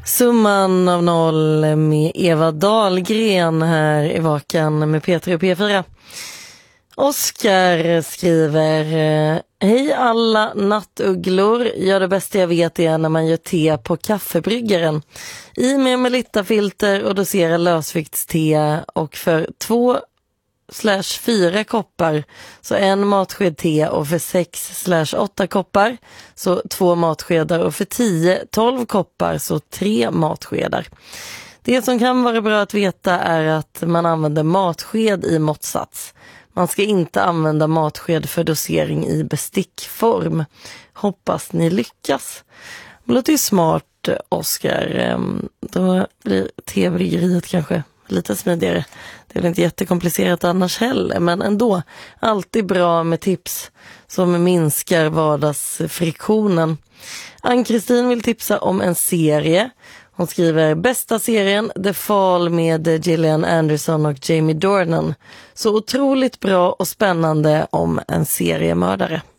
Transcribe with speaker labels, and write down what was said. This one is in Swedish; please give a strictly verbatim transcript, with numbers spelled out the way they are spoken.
Speaker 1: Summan av noll med Eva Dahlgren här i Vakan med P tre och P fyra. Oskar skriver: hej alla nattugglor, ja, det bästa jag vet är när man gör te på kaffebryggaren. I med Melitta-filter och dosera lösviktste, och för två slash fyra koppar så en matsked te, och för sex slash åtta koppar så två matskedar, och för tio tolv koppar så tre matskedar. Det som kan vara bra att veta är att man använder matsked i måttsats. Man ska inte använda matsked för dosering i bestickform. Hoppas ni lyckas. Det låter ju smart, Oskar. Då blir tebryggeriet kanske lite smidigare. Det är väl inte jättekomplicerat annars heller, men ändå alltid bra med tips som minskar vardagsfriktionen. Ann-Kristin vill tipsa om en serie. Hon skriver: bästa serien The Fall med Gillian Anderson och Jamie Dornan. Så otroligt bra och spännande om en seriemördare.